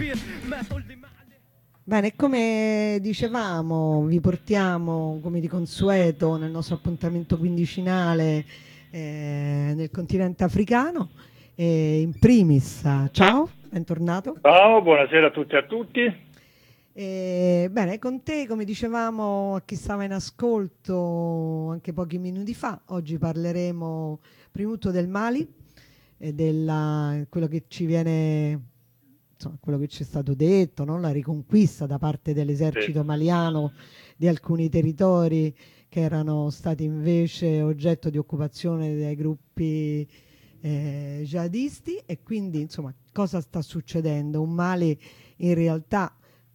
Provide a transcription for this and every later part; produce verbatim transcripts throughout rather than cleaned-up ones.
Bene, come dicevamo, vi portiamo come di consueto nel nostro appuntamento quindicinale eh, nel continente africano. E in primis, ciao, bentornato. Ciao, buonasera a tutti e a tutti. E, bene, con te, come dicevamo a chi stava in ascolto anche pochi minuti fa, oggi parleremo prima di tutto del Mali e della quello che ci viene, insomma, quello che ci è stato detto, no? La riconquista da parte Sì. dell'esercito maliano di alcuni territori che erano stati invece oggetto di occupazione dai gruppi eh, jihadisti, e quindi insomma cosa sta succedendo? Un Mali in realtà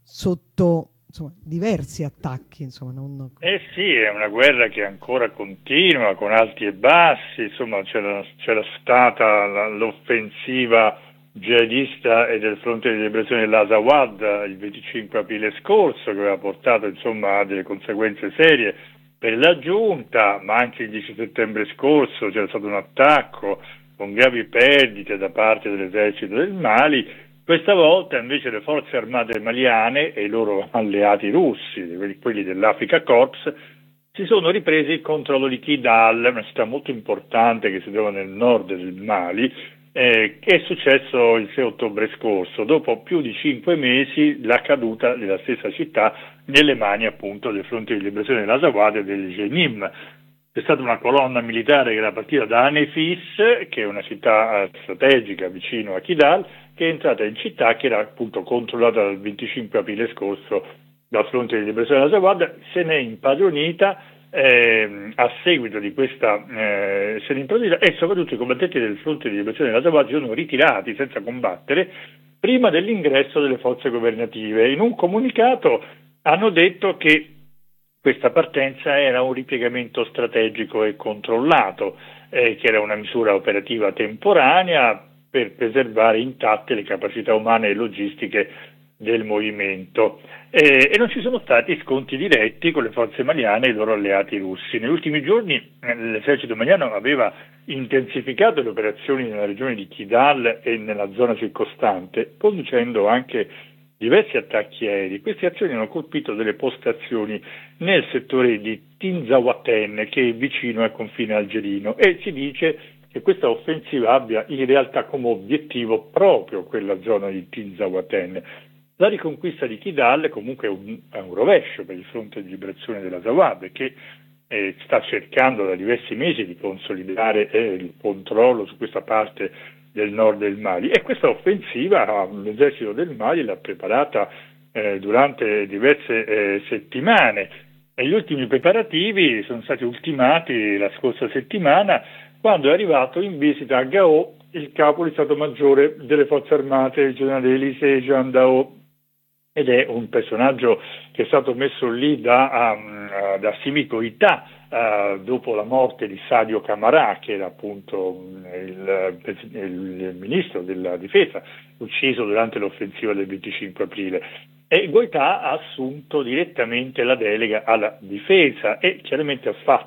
sotto, insomma, diversi attacchi, insomma, non... Eh sì, è una guerra che ancora continua con alti e bassi, insomma c'era, c'era stata la- l'offensiva jihadista e del fronte di liberazione dell'Azawad il venticinque aprile scorso, che aveva portato insomma a delle conseguenze serie per la giunta, ma anche il dieci settembre scorso c'era stato un attacco con gravi perdite da parte dell'esercito del Mali. Questa volta invece le forze armate maliane e i loro alleati russi, quelli quelli dell'Africa Corps, si sono ripresi il controllo di Kidal, una città molto importante che si trova nel nord del Mali, eh, che è successo il sei ottobre scorso, dopo più di cinque mesi la caduta della stessa città nelle mani appunto del fronte di liberazione dell'Azawad e del Jenim. C'è stata una colonna militare che era partita da Anefis, che è una città eh, strategica vicino a Kidal, che è entrata in città, che era appunto controllata dal venticinque aprile scorso dal fronte di liberazione dell'Azawad, se n'è impadronita ehm, a seguito di questa eh, se n'è impadronita, e soprattutto i combattenti del fronte di liberazione dell'Azawad si sono ritirati senza combattere prima dell'ingresso delle forze governative. In un comunicato hanno detto che questa partenza era un ripiegamento strategico e controllato, eh, che era una misura operativa temporanea per preservare intatte le capacità umane e logistiche del movimento. Eh, e non ci sono stati scontri diretti con le forze maliane e i loro alleati russi. Negli ultimi giorni eh, l'esercito maliano aveva intensificato le operazioni nella regione di Kidal e nella zona circostante, conducendo anche diversi attacchi aerei. Queste azioni hanno colpito delle postazioni nel settore di Tinzawaten, che è vicino al confine algerino, e si dice che questa offensiva abbia in realtà come obiettivo proprio quella zona di Tinzawaten. La riconquista di Kidal comunque è un, è un rovescio per il fronte di liberazione dell'Azawad, che eh, sta cercando da diversi mesi di consolidare eh, il controllo su questa parte del nord del Mali, e questa offensiva l'esercito del Mali l'ha preparata eh, durante diverse eh, settimane, e gli ultimi preparativi sono stati ultimati la scorsa settimana, quando è arrivato in visita a Gao il capo di Stato Maggiore delle Forze Armate, il generale Elisée Jean Dao, ed è un personaggio che è stato messo lì da, um, da Assimi Goïta uh, dopo la morte di Sadio Camara, che era appunto il, il, il ministro della difesa, ucciso durante l'offensiva del venticinque aprile. E Goïta ha assunto direttamente la delega alla difesa e chiaramente ha fatto